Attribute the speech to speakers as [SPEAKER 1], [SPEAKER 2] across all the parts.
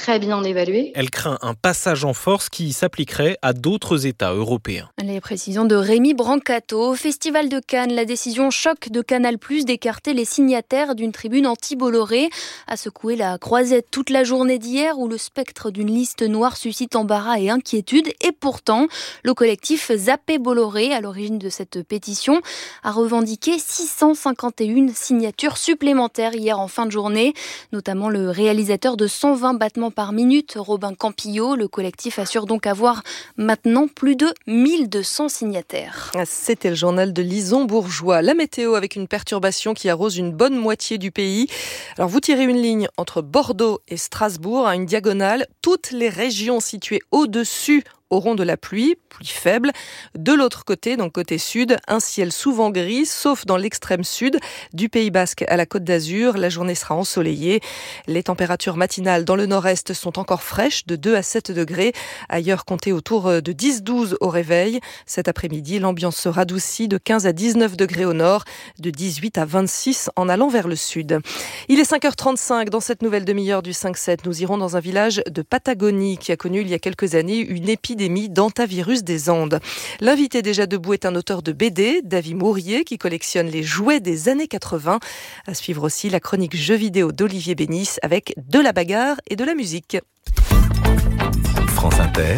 [SPEAKER 1] très bien évaluée.
[SPEAKER 2] Elle craint un passage en force qui s'appliquerait à d'autres États européens.
[SPEAKER 3] Les précisions de Rémi Brancato. Au Festival de Cannes, la décision choc de Canal+ d'écarter les signataires d'une tribune anti-Bolloré a secoué la croisette toute la journée d'hier où le spectre d'une liste noire suscite embarras et inquiétude. Et pourtant, le collectif Zappé Bolloré, à l'origine de cette pétition, a revendiqué 651 signatures supplémentaires hier en fin de journée, notamment le réalisateur de 120 battements par minute, Robin Campillo. Le collectif assure donc avoir maintenant plus de 1200 signataires.
[SPEAKER 4] C'était le journal de Lison Bourgeois. La météo avec une perturbation qui arrose une bonne moitié du pays. Alors vous tirez une ligne entre Bordeaux et Strasbourg à une diagonale. Toutes les régions situées au-dessus auront de la pluie faible. De l'autre côté, donc côté sud, un ciel souvent gris, sauf dans l'extrême sud, du Pays Basque à la Côte d'Azur. La journée sera ensoleillée. Les températures matinales dans le nord-est sont encore fraîches, de 2 à 7 degrés. Ailleurs, comptez autour de 10-12 au réveil. Cet après-midi, l'ambiance se radoucit de 15 à 19 degrés au nord, de 18 à 26 en allant vers le sud. Il est 5h35. Dans cette nouvelle demi-heure du 5-7, nous irons dans un village de Patagonie qui a connu il y a quelques années une épidémie d'hantavirus des Andes. L'invité déjà debout est un auteur de BD, David Mourier, qui collectionne les jouets des années 80. À suivre aussi la chronique jeux vidéo d'Olivier Bénis avec de la bagarre et de la musique.
[SPEAKER 5] France Inter.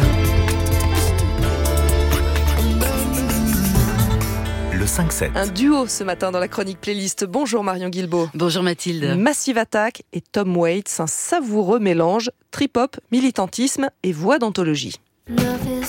[SPEAKER 5] Le 5-7.
[SPEAKER 4] Un duo ce matin dans la chronique playlist. Bonjour Marion Guilbault.
[SPEAKER 6] Bonjour Mathilde.
[SPEAKER 4] Massive Attack et Tom Waits, un savoureux mélange trip-hop, militantisme et voix d'anthologie.
[SPEAKER 7] Love is